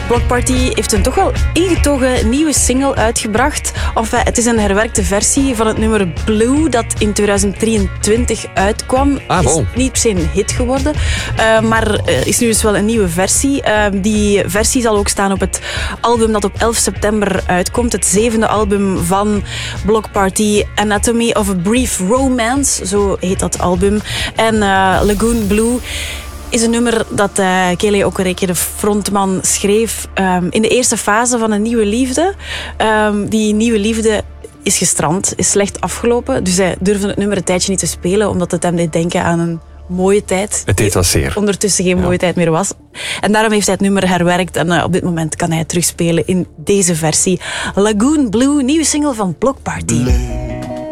Bloc Party heeft een toch wel ingetogen nieuwe single uitgebracht. Enfin, het is een herwerkte versie van het nummer Blue dat in 2023 uitkwam. Is niet per se een hit geworden, maar is nu dus wel een nieuwe versie. Die versie zal ook staan op het album dat op 11 september uitkomt. Het 7e album van Bloc Party, Anatomy of a Brief Romance. Zo heet dat album. En Lagoon Blue is een nummer dat Kele Okereke, de frontman, schreef in de eerste fase van een nieuwe liefde. Die nieuwe liefde is gestrand, is slecht afgelopen. Dus hij durfde het nummer een tijdje niet te spelen, omdat het hem deed denken aan een mooie tijd. Het deed wel zeer. Ondertussen geen mooie tijd meer was. En daarom heeft hij het nummer herwerkt. En op dit moment kan hij het terugspelen in deze versie. Lagoon Blue, nieuwe single van Bloc Party.